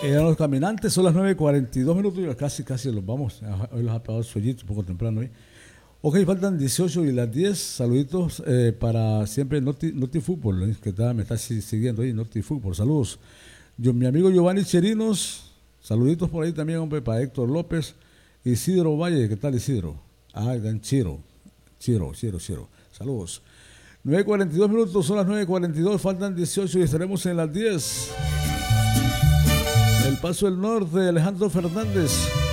Eran los caminantes, son las 9:42 y casi los vamos. Hoy los ha pegado el sueñito un poco temprano hoy. Ok, faltan 18 y las 10. Saluditos para siempre Noti Fútbol, que me está siguiendo ahí, Noti Fútbol. Saludos. Mi amigo Giovanni Cherinos, saluditos por ahí también, hombre, para Héctor López. Isidro Valle, ¿qué tal, Isidro? Gran Chiro. Saludos. 9:42, son las 9:42, faltan 18 y estaremos en las 10. El Paso del Norte, Alejandro Fernández.